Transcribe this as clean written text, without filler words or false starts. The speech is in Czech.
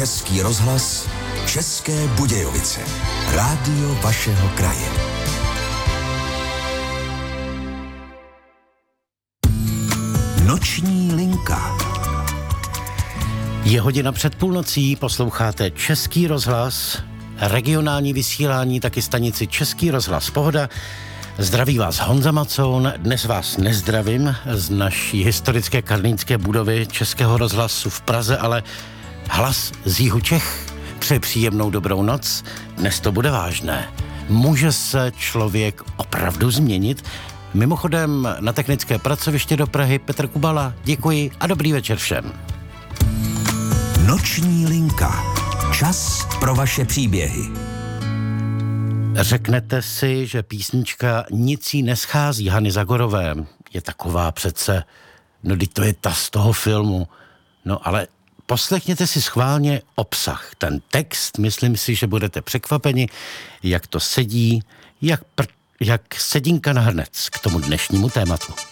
Český rozhlas, České Budějovice. Rádio vašeho kraje. Noční linka. Je hodina před půlnocí, posloucháte Český rozhlas, regionální vysílání, taky stanici Český rozhlas Pohoda. Zdraví vás Honza Macoun, dnes vás nezdravím z naší historické karlínské budovy Českého rozhlasu v Praze, ale hlas z jihu Čech. Přeji příjemnou dobrou noc, dnes to bude vážné. Může se člověk opravdu změnit? Mimochodem na technické pracoviště do Prahy Petr Kubala, děkuji a dobrý večer všem. Noční linka. Čas pro vaše příběhy. Řeknete si, že písnička Nic jí neschází Hany Zagorové je taková přece, no teď to je ta z toho filmu, no ale poslechněte si schválně obsah, ten text, myslím si, že budete překvapeni, jak to sedí, jak sedínka na hrnec k tomu dnešnímu tématu.